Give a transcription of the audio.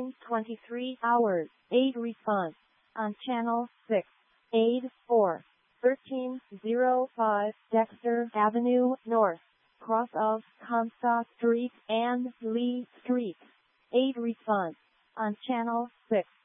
23 hours. Aid response on channel 6. Aid 4. 1305 Dexter Avenue North, cross of Comstock Street and Lee Street. Aid response on channel 6.